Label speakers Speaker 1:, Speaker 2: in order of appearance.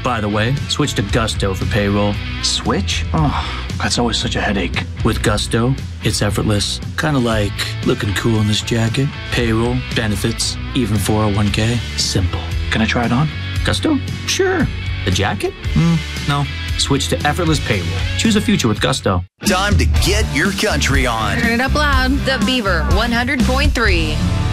Speaker 1: By the way, switch to Gusto for payroll.
Speaker 2: Switch? Oh, that's always such a headache.
Speaker 1: With Gusto, it's effortless. Kind of like looking cool in this jacket. Payroll, benefits, even 401k. Simple.
Speaker 2: Can I try it on?
Speaker 1: Gusto? Sure. The jacket? No. Switch to effortless payroll. Choose a future with Gusto.
Speaker 3: Time to get your country on.
Speaker 4: Turn it up loud. The Beaver 100.3.